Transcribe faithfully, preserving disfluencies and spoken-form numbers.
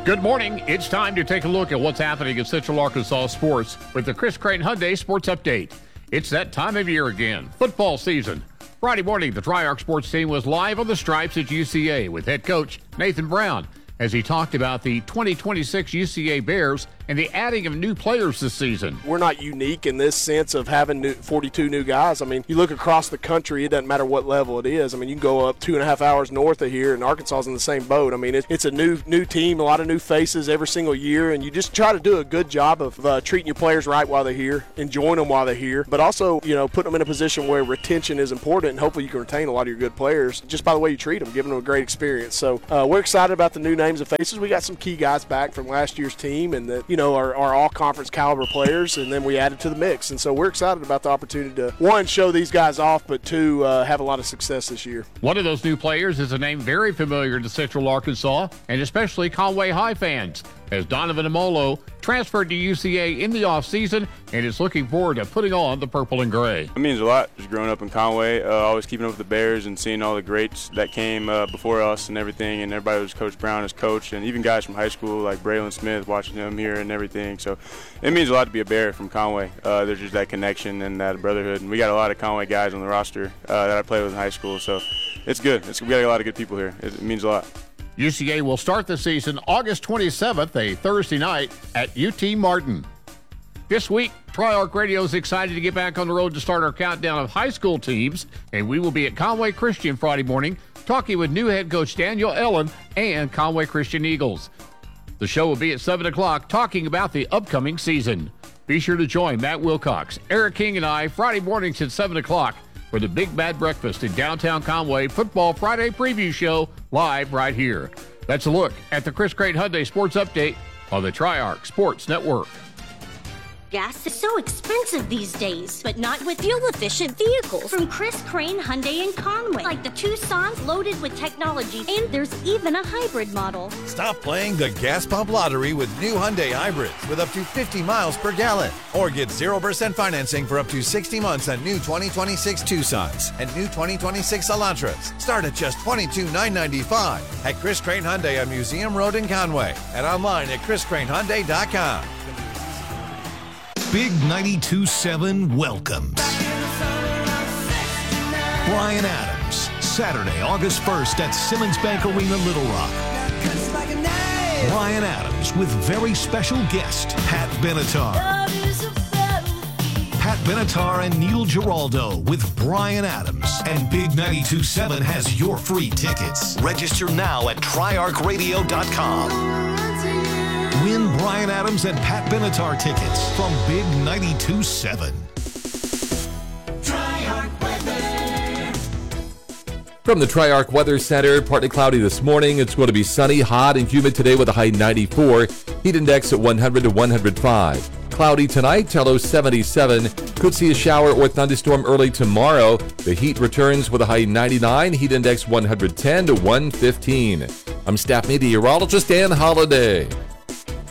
Good morning. It's time to take a look at what's happening in Central Arkansas sports with the Chris Crane Hyundai Sports Update. It's that time of year again, football season. Friday morning, the Tri-Arc sports team was live on the stripes at U C A with head coach Nathan Brown as he talked about the twenty twenty-six U C A Bears and the adding of new players this season. We're not unique in this sense of having new, forty-two new guys. I mean, you look across the country, it doesn't matter what level it is. I mean, you can go up two and a half hours north of here, and Arkansas is in the same boat. I mean, it, it's a new new team, a lot of new faces every single year, and you just try to do a good job of uh, treating your players right while they're here, enjoying them while they're here, but also, you know, putting them in a position where retention is important, and hopefully you can retain a lot of your good players just by the way you treat them, giving them a great experience. So uh, we're excited about the new names and faces. We got some key guys back from last year's team, and that, you know, are, are all conference caliber players, and then we added to the mix. And so we're excited about the opportunity to, one, show these guys off, but two, uh, have a lot of success this year. One of those new players is a name very familiar to Central Arkansas, and especially Conway High fans, as Donovan Amolo transferred to U C A in the offseason and is looking forward to putting on the purple and gray. It means a lot, just growing up in Conway, uh, always keeping up with the Bears and seeing all the greats that came uh, before us and everything, and everybody was Coach Brown as coach, and even guys from high school like Braylon Smith, watching him here and everything. So it means a lot to be a Bear from Conway. Uh, there's just that connection and that brotherhood, and we got a lot of Conway guys on the roster uh, that I played with in high school, so it's good. It's, we got a lot of good people here. It, it means a lot. U C A will start the season August twenty-seventh, a Thursday night, at U T Martin. This week, Tri-Arc Radio is excited to get back on the road to start our countdown of high school teams, and we will be at Conway Christian Friday morning talking with new head coach Daniel Ellen and Conway Christian Eagles. The show will be at seven o'clock talking about the upcoming season. Be sure to join Matt Wilcox, Eric King, and I Friday mornings at seven o'clock for the Big Bad Breakfast in downtown Conway Football Friday preview show live right here. That's a look at the Chris Crane Hyundai Sports Update on the Tri-Arc Sports Network. Gas is so expensive these days, but not with fuel-efficient vehicles. From Chris Crane Hyundai in Conway, like the Tucson's loaded with technology, and there's even a hybrid model. Stop playing the gas pump lottery with new Hyundai hybrids with up to fifty miles per gallon. Or get zero percent financing for up to sixty months on new twenty twenty-six Tucsons and new twenty twenty-six Elantras. Start at just twenty-two thousand nine hundred ninety-five dollars at Chris Crane Hyundai on Museum Road in Conway and online at chris crane hyundai dot com. Big ninety-two point seven welcomes Bryan Adams, Saturday, August first at Simmons Bank Arena, Little Rock. Bryan Adams with very special guest, Pat Benatar. Pat Benatar and Neil Giraldo with Bryan Adams. And Big ninety-two point seven has your free tickets. Register now at tri arc radio dot com. Win Bryan Adams and Pat Benatar tickets from Big ninety-two point seven. Tri-Arc Weather. From the Tri-Arc Weather Center, partly cloudy this morning. It's going to be sunny, hot, and humid today with a high ninety-four. Heat index at one hundred to one hundred five. Cloudy tonight, low seventy-seven. Could see a shower or thunderstorm early tomorrow. The heat returns with a high ninety-nine. Heat index one hundred ten to one fifteen. I'm staff meteorologist Dan Holliday.